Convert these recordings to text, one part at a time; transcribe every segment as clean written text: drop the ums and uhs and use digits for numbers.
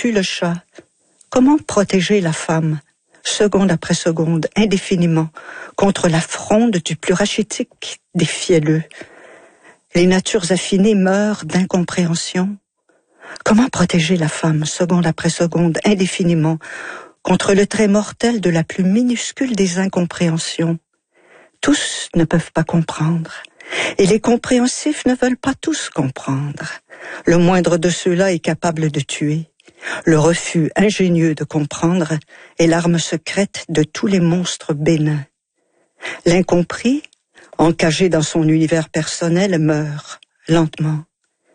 tue le chat. Comment protéger la femme, seconde après seconde, indéfiniment, contre la fronde du plus rachitique des fielleux? Les natures affinées meurent d'incompréhension. Comment protéger la femme, seconde après seconde, indéfiniment, contre le trait mortel de la plus minuscule des incompréhensions? Tous ne peuvent pas comprendre, et les compréhensifs ne veulent pas tous comprendre. Le moindre de ceux-là est capable de tuer. Le refus ingénieux de comprendre est l'arme secrète de tous les monstres bénins. L'incompris, encagé dans son univers personnel, meurt lentement.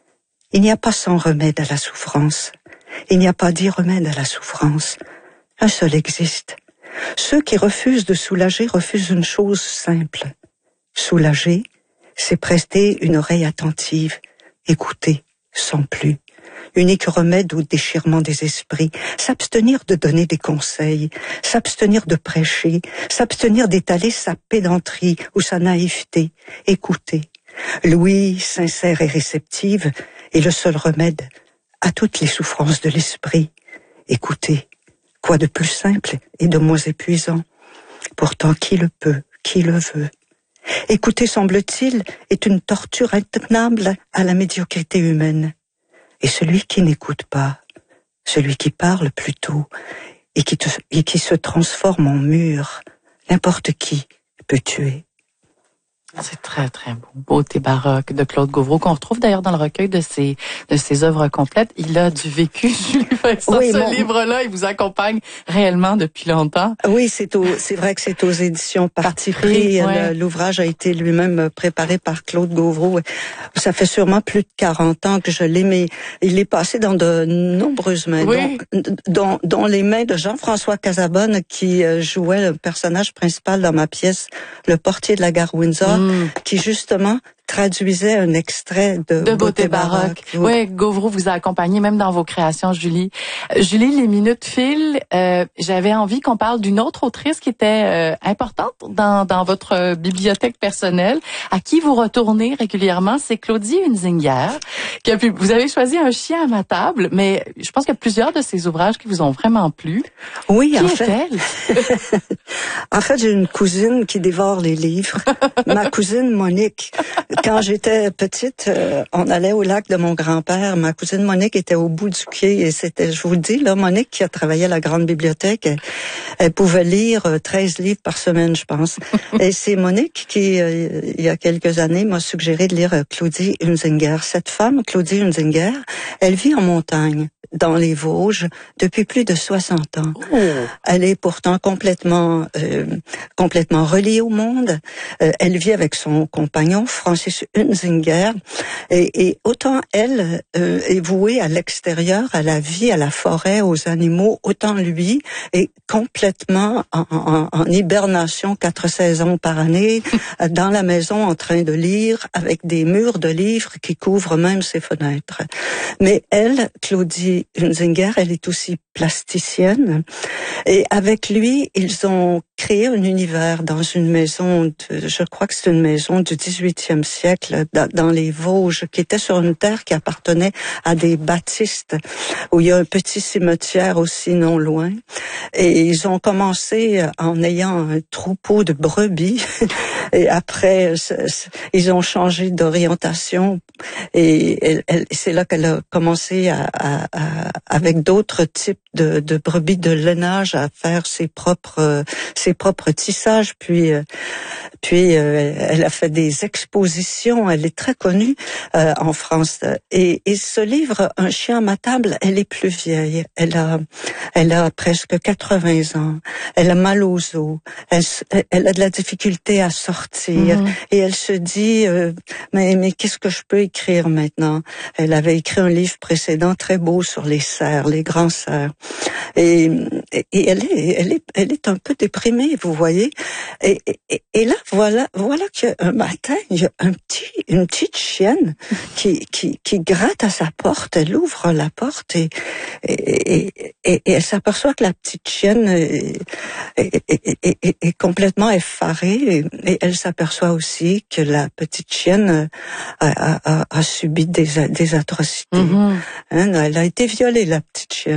Il n'y a pas 100 remèdes à la souffrance. Il n'y a pas 10 remèdes à la souffrance. Un seul existe. Ceux qui refusent de soulager refusent une chose simple. Soulager, c'est prester une oreille attentive, écouter, sans plus. Unique remède au déchirement des esprits, s'abstenir de donner des conseils, s'abstenir de prêcher, s'abstenir d'étaler sa pédanterie ou sa naïveté, écouter. L'ouïe sincère et réceptive est le seul remède à toutes les souffrances de l'esprit. Écouter, quoi de plus simple et de moins épuisant? Pourtant, qui le peut, qui le veut? Écouter, semble-t-il, est une torture intenable à la médiocrité humaine. Et celui qui n'écoute pas, celui qui parle plutôt, et qui se transforme en mur, n'importe qui peut tuer. C'est très, très beau. Beauté baroque de Claude Gauvreau, qu'on retrouve d'ailleurs dans le recueil de ses œuvres complètes. Il a du vécu, Julie Vincent. Oui, ce livre-là, il vous accompagne réellement depuis longtemps. Oui, c'est vrai que c'est aux éditions Parti pris. Ouais. L'ouvrage a été lui-même préparé par Claude Gauvreau. Ça fait sûrement plus de 40 ans que je l'ai, mais il est passé dans de nombreuses mains, oui. dont les mains de Jean-François Casabonne, qui jouait le personnage principal dans ma pièce, Le portier de la gare Windsor. Qui justement traduisait un extrait de Beauté baroque. Oui, Gauvreau vous a accompagné même dans vos créations, Julie. Julie, les minutes filent. J'avais envie qu'on parle d'une autre autrice qui était importante dans votre bibliothèque personnelle, à qui vous retournez régulièrement, c'est Claudie Hunzinger. Vous avez choisi Un chien à ma table, mais je pense qu'il y a plusieurs de ses ouvrages qui vous ont vraiment plu. Oui, qui en fait. est-elle? En fait, j'ai une cousine qui dévore les livres. Ma cousine Monique. Quand j'étais petite, on allait au lac de mon grand-père. Ma cousine Monique était au bout du quai et c'était, je vous le dis, là, Monique qui a travaillé à la grande bibliothèque, elle pouvait lire 13 livres par semaine, je pense. Et c'est Monique qui, il y a quelques années, m'a suggéré de lire Claudie Hunzinger. Cette femme, Claudie Hunzinger, elle vit en montagne, dans les Vosges, depuis plus de 60 ans. Oh. Elle est pourtant complètement reliée au monde. Elle vit avec son compagnon, Francis Hunzinger, et autant elle est vouée à l'extérieur, à la vie, à la forêt, aux animaux, autant lui est complètement en hibernation 4 saisons par année, dans la maison en train de lire, avec des murs de livres qui couvrent même ses fenêtres. Mais elle, Claudie Hunzinger, elle est aussi plasticienne, et avec lui, ils ont créé un univers dans une maison, je crois que c'est une maison du 18e siècle, dans les Vosges, qui était sur une terre qui appartenait à des baptistes, où il y a un petit cimetière aussi non loin. Et ils ont commencé en ayant un troupeau de brebis, et après, ils ont changé d'orientation, et c'est là qu'elle a commencé avec d'autres types de brebis de lainage à faire ses propres tissages, puis elle a fait des expositions, elle est très connue en France. Et ce livre, Un chien à ma table, elle est plus vieille. Elle a presque 80 ans. Elle a mal aux os. Elle a de la difficulté à sortir. Et elle se dit, mais qu'est-ce que je peux écrire maintenant? Elle avait écrit un livre précédent très beau sur les cerfs, les grands cerfs. Et elle est un peu déprimée, vous voyez. Et là, voilà qu'un matin, il y a une petite chienne qui gratte à sa porte. Elle ouvre la porte et elle s'aperçoit que la petite chienne est complètement effarée, et elle s'aperçoit aussi que la petite chienne a subi des atrocités. Elle a été violée, la petite chienne.